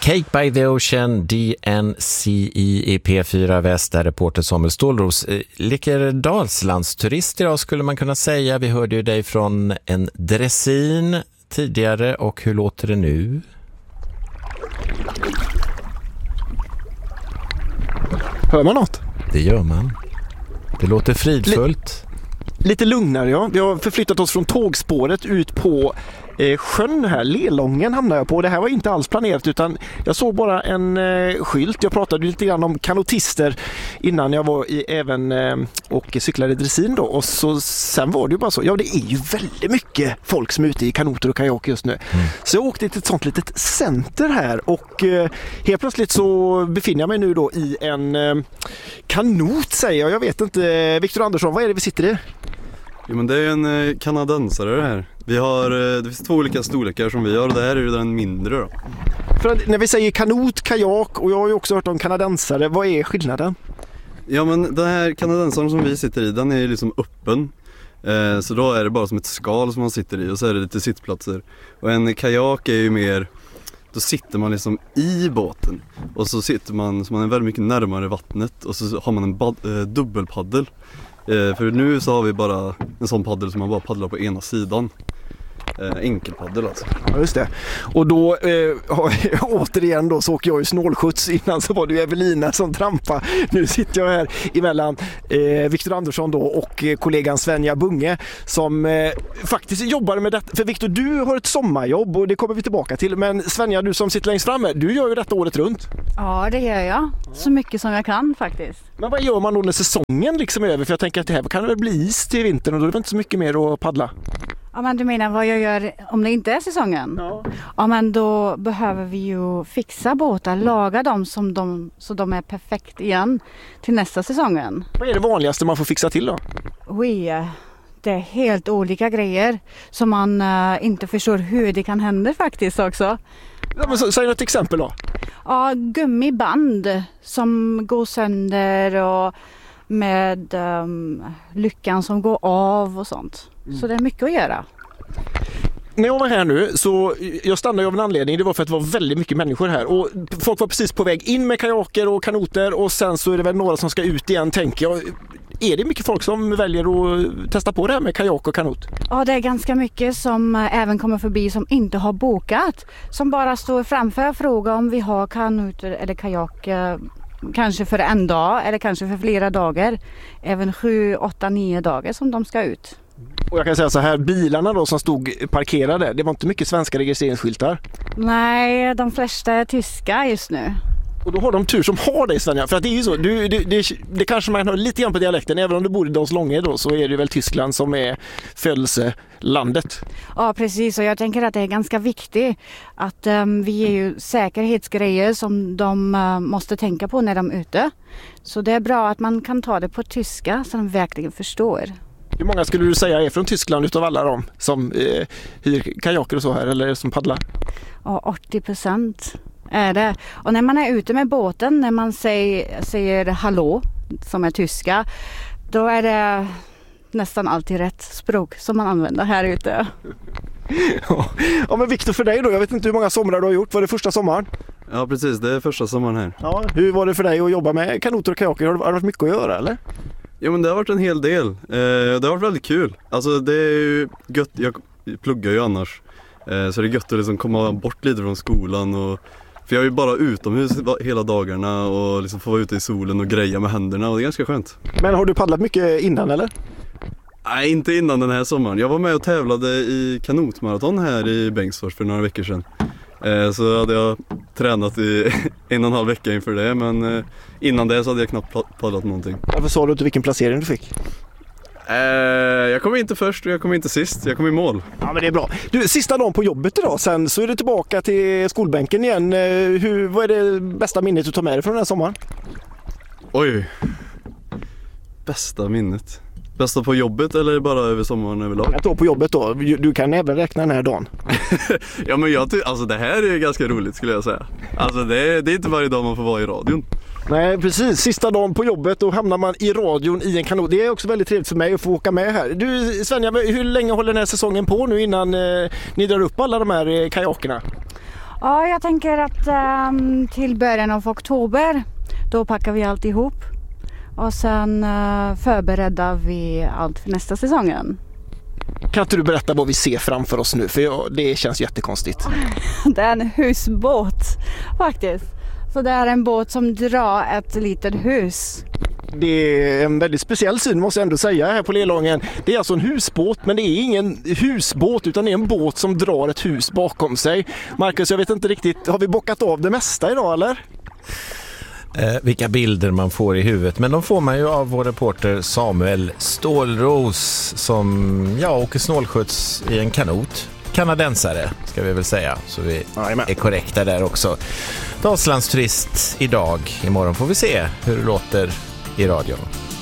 Cake by the Ocean, DNCE i P4 Väst, där reporter Samuel Stålros leker Dalslandsturist idag skulle man kunna säga. Vi hörde ju dig från en dressin tidigare, och hur låter det nu? Hör man något? Det gör man. Det låter fridfullt. Lite lugnare, ja. Vi har förflyttat oss från tågspåret ut på sjön här. Lelången hamnar jag på. Det här var inte alls planerat, utan jag såg bara en skylt. Jag pratade lite grann om kanotister innan jag var även och cyklade dressin då. Och så, sen var det ju bara så. Ja, det är ju väldigt mycket folk som är ute i kanoter och kajak just nu. Så jag åkte till ett sånt litet center här, och helt plötsligt så befinner jag mig nu då i en kanot, säger jag. Jag vet inte. Viktor Andersson, vad är det vi sitter i? Jo, men det är en kanadensare det här. Det finns 2 olika storlekar som vi har, och det här är ju den mindre då. För att när vi säger kanot, kajak, och jag har ju också hört om kanadensare, vad är skillnaden? Ja, men den här kanadensaren som vi sitter i, den är ju liksom öppen. Så då är det bara som ett skal som man sitter i, och så är det lite sittplatser. Och en kajak är ju mer, då sitter man liksom i båten, och så sitter man, så man är väldigt mycket närmare vattnet, och så har man en dubbelpaddel. För nu så har vi bara en sån paddel som man bara paddlar på ena sidan. Enkelpaddel alltså. Ja, just det. Och då återigen då så åker jag ju snålskjuts. Innan så var det ju Evelina som trampade. Nu sitter jag här emellan Viktor Andersson då och kollegan Svenja Bunge som faktiskt jobbar med detta. För Viktor, du har ett sommarjobb och det kommer vi tillbaka till. Men Svenja, du som sitter längst framme, du gör ju detta året runt. Ja, det gör jag. Så mycket som jag kan faktiskt. Men vad gör man då när säsongen liksom är över? För jag tänker att det här kan väl bli is till vintern, och då är det inte så mycket mer att paddla. Ja, men du menar vad jag gör om det inte är säsongen? Ja. Ja, men då behöver vi ju fixa båtar, laga dem så de är perfekt igen till nästa säsongen. Vad är det vanligaste man får fixa till då? Oj, det är helt olika grejer som man inte förstår hur det kan hända faktiskt också. Ja, men säg något exempel då. Ja, gummiband som går sönder och med lyckan som går av och sånt. Så det är mycket att göra. När jag var här nu så jag stannade av en anledning. Det var för att det var väldigt mycket människor här. Och folk var precis på väg in med kajaker och kanoter. Och sen så är det väl några som ska ut igen, tänker jag. Är det mycket folk som väljer att testa på det här med kajak och kanot? Ja, det är ganska mycket som även kommer förbi som inte har bokat. Som bara står framför och frågar om vi har kanoter eller kajak. Kanske för en dag eller kanske för flera dagar. Även 7, 8, 9 dagar som de ska ut. Och jag kan säga så här, bilarna då som stod parkerade, det var inte mycket svenska registreringsskyltar. Nej, de flesta är tyska just nu. Och då har de tur som har det i Sverige. För att det är ju så, det kanske man hör lite grann på dialekten. Även om du bor i Dalslånge då, så är det väl Tyskland som är födelselandet. Ja, precis. Och jag tänker att det är ganska viktigt att vi ger ju säkerhetsgrejer som de måste tänka på när de är ute. Så det är bra att man kan ta det på tyska så de verkligen förstår. Hur många skulle du säga är från Tyskland utav alla dem som hyr kajaker och så här, eller som paddlar? Ja, 80% är det. Och när man är ute med båten, när man säger hallå som är tyska, då är det nästan alltid rätt språk som man använder här ute. Ja, men Viktor, för dig då, jag vet inte hur många somrar du har gjort. Var det första sommaren? Ja, precis, det är första sommaren här. Ja, hur var det för dig att jobba med kanoter och kajaker? Har det varit mycket att göra, eller? Jo, men det har varit en hel del. Det har varit väldigt kul. Alltså det är ju gött, jag pluggar ju annars. Så det är gött att liksom komma bort lite från skolan. För jag är ju bara utomhus hela dagarna och liksom få vara ute i solen och greja med händerna, och det är ganska skönt. Men har du paddlat mycket innan, eller? Nej, inte innan den här sommaren. Jag var med och tävlade i kanotmaraton här i Bengtsfors för några veckor sedan. Så hade jag tränat i 1,5 vecka inför det, men innan det så hade jag knappt paddlat någonting. Varför sa du inte vilken placering du fick? Jag kom inte först och jag kom inte sist. Jag kom i mål. Ja, men det är bra. Du, sista dagen på jobbet idag, sen så är du tillbaka till skolbänken igen. Vad är det bästa minnet du tar med dig från den här sommaren? Oj. Bästa minnet. Bästa på jobbet eller bara över sommaren överlag? Jag tar på jobbet då. Du kan även räkna den här dagen. Ja, men alltså det här är ganska roligt skulle jag säga. Alltså det är inte varje dag man får vara i radion. Nej, precis. Sista dagen på jobbet, då hamnar man i radion i en kanot. Det är också väldigt trevligt för mig att få åka med här. Du Svenja, hur länge håller den här säsongen på nu innan ni drar upp alla de här kajakerna? Ja, jag tänker att till början av oktober, då packar vi allt ihop. Och sen förbereder vi allt för nästa säsongen. Kan inte du berätta vad vi ser framför oss nu? För det känns jättekonstigt. Det är en husbåt faktiskt. Så det är en båt som drar ett litet hus. Det är en väldigt speciell syn måste jag ändå säga här på Lelången. Det är alltså en husbåt, men det är ingen husbåt utan det är en båt som drar ett hus bakom sig. Marcus, jag vet inte riktigt, har vi bockat av det mesta idag eller? Vilka bilder man får i huvudet, men de får man ju av vår reporter Samuel Stålros som åker snålskjuts i en kanot. Kanadensare ska vi väl säga, så vi är korrekta där också. Dalslandsturist idag. Imorgon får vi se hur det låter i radion.